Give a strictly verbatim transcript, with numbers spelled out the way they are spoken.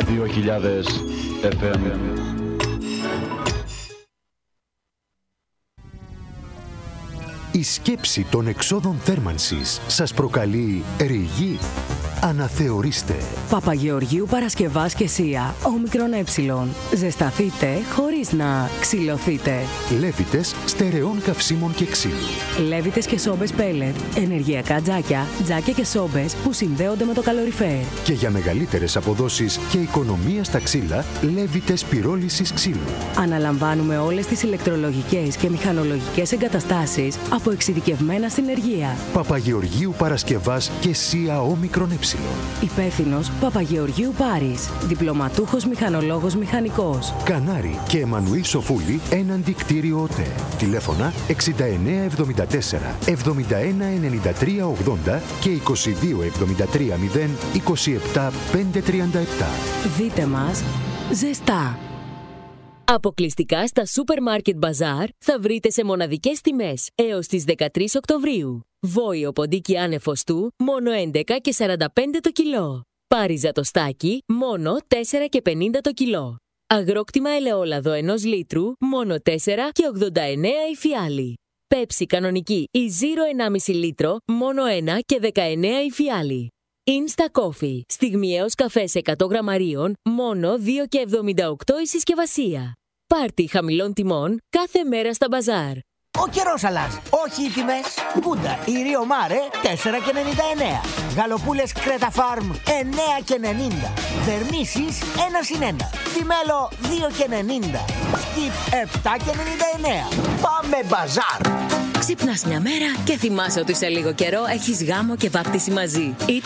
δύο χιλιάδες εφ εμ. Η σκέψη των εξόδων θέρμανσης σας προκαλεί ρηγή. Αναθεωρήστε. Παπαγεωργίου Παρασκευάς και Σία, όμικρον ε. Ζεσταθείτε χωρίς να ξυλωθείτε. Λέβητες στερεών καυσίμων και ξύλου. Λέβητες και σόμπες πέλετ, ενεργειακά τζάκια, τζάκια και σόμπες που συνδέονται με το καλοριφέρ. Και για μεγαλύτερες αποδόσεις και οικονομία στα ξύλα, λέβητες πυρόλησης ξύλου. Αναλαμβάνουμε όλες τις ηλεκτρολογικές και μηχανολογικές εγκαταστάσεις από εξειδικευμένα συνεργεία. Παπαγεωργίου Παρασκευάς και Σία όμικρον ε. Υπεύθυνος Παπαγεωργίου Πάρης. Διπλωματούχος μηχανολόγος μηχανικός. Κανάρη και Εμμανουήλ Σοφούλη έναντι κτίριο ΟΤΕ. Τηλέφωνα εξήντα εννέα εβδομήντα τέσσερα εβδομήντα ένα ενενήντα τρία ογδόντα και είκοσι δύο εβδομήντα τρία μηδέν είκοσι επτά πεντακόσια τριάντα επτά. Δείτε μας ζεστά. Αποκλειστικά στα Supermarket Bazaar θα βρείτε σε μοναδικές τιμές έως τις δεκατρείς Οκτωβρίου. Βόηο ποντίκι άνεφος του, μόνο έντεκα και σαράντα πέντε το κιλό. Πάριζα το στάκι, μόνο τέσσερα και πενήντα το κιλό. Αγρόκτημα ελαιόλαδο ενός λίτρου, μόνο τέσσερα και ογδόντα εννέα η φιάλη. Πέψη κανονική ή Zero ενάμιση λίτρο, μόνο ένα και δεκαεννέα η φιάλη. Insta Coffee, στιγμιαίος καφές εκατό γραμμαρίων, μόνο δύο και εβδομήντα οκτώ η συσκευασία. Πάρτι χαμηλών τιμών κάθε μέρα στα μπαζάρ. Ο καιρός αλλάζει. Όχι οι τιμές. Μπούντα ή Ρίο Μάρε τέσσερα και ενενήντα εννέα. Γαλοπούλες Κρέτα Φάρμ εννέα και ενενήντα. Δερμίσεις ένα συν ένα. Τιμέλο δύο και ενενήντα. Σκιπ επτά και ενενήντα εννέα. Πάμε μπαζάρ. Ξύπνας μια μέρα και θυμάσαι ότι σε λίγο καιρό έχεις γάμο και βάπτιση μαζί.